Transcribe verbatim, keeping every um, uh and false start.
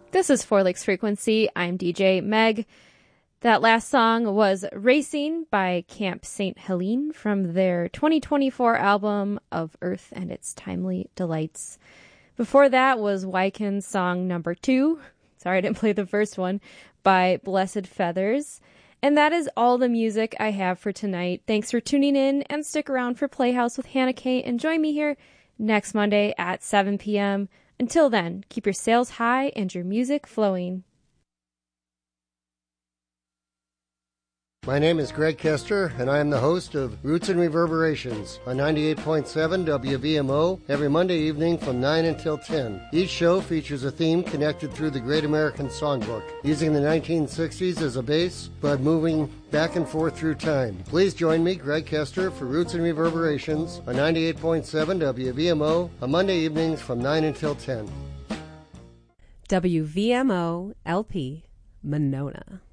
This is Four Lakes Frequency. I'm D J Meg. That last song was Racing by Camp Saint Helene from their twenty twenty-four album Of Earth and Its Timely Delights. Before that was Wykin's song number two. Sorry I didn't play the first one, by Blessed Feathers. And that is all the music I have for tonight. Thanks for tuning in, and stick around for Playhouse with Hannah Kate and join me here next Monday at seven p.m. Until then, keep your sails high and your music flowing. My name is Greg Kester, and I am the host of Roots and Reverberations on ninety-eight point seven W V M O every Monday evening from nine until ten. Each show features a theme connected through the Great American Songbook, using the nineteen sixties as a base, but moving back and forth through time. Please join me, Greg Kester, for Roots and Reverberations on ninety-eight point seven W V M O on Monday evenings from nine until ten. W V M O L P, Monona.